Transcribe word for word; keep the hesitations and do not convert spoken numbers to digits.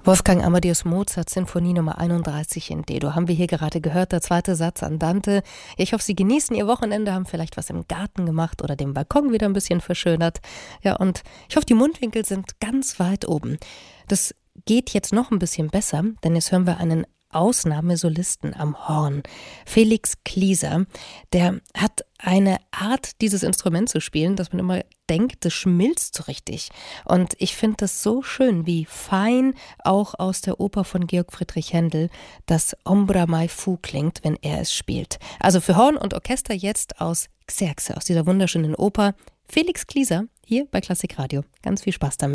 Wolfgang Amadeus Mozart, Sinfonie Nummer einunddreißig in D-Dur. Haben wir hier gerade gehört, der zweite Satz Andante. Ja, ich hoffe, Sie genießen Ihr Wochenende, haben vielleicht was im Garten gemacht oder den Balkon wieder ein bisschen verschönert. Ja, und ich hoffe, die Mundwinkel sind ganz weit oben. Das geht jetzt noch ein bisschen besser, denn jetzt hören wir einen Ausnahmesolisten am Horn. Felix Klieser, der hat eine Art, dieses Instrument zu spielen, dass man immer denkt, das schmilzt so richtig. Und ich finde das so schön, wie fein auch aus der Oper von Georg Friedrich Händel das Ombra mai fu klingt, wenn er es spielt. Also für Horn und Orchester jetzt aus Xerxe, aus dieser wunderschönen Oper. Felix Klieser hier bei Klassik Radio. Ganz viel Spaß damit.